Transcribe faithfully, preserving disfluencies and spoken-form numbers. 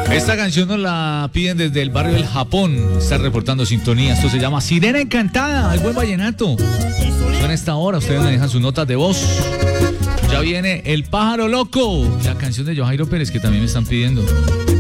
Esta canción nos la piden desde el barrio del Japón. Está reportando sintonía. Esto se llama Sirena Encantada, el buen vallenato. Suena esta hora, ustedes me dejan sus notas de voz. Ya viene El Pájaro Loco, la canción de Joairo Pérez que también me están pidiendo.